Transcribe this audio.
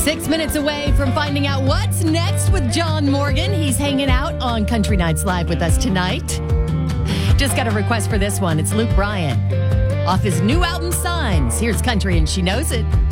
6 minutes away from finding out what's next with John Morgan. He's hanging out on Country Nights Live with us tonight. Just got a request for this one. It's Luke Bryan off his new album, Signs. Here's Country and She Knows It.